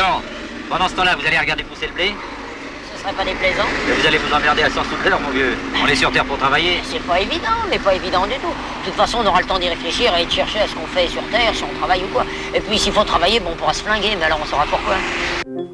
Attends, pendant ce temps-là, vous allez regarder pousser le blé? Ce serait pas déplaisant? Mais vous allez vous emmerder à 100 sous de l'heure, mon vieux. On est sur Terre pour travailler. C'est pas évident, mais pas évident du tout. De toute façon, on aura le temps d'y réfléchir et de chercher à ce qu'on fait sur Terre, si on travaille ou quoi. Et puis, s'il faut travailler, bon, on pourra se flinguer, mais alors on saura pourquoi.